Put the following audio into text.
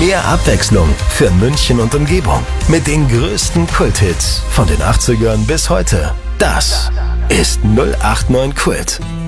Mehr Abwechslung für München und Umgebung. Mit den größten Kulthits von den 80ern bis heute. Das ist 089 Kult.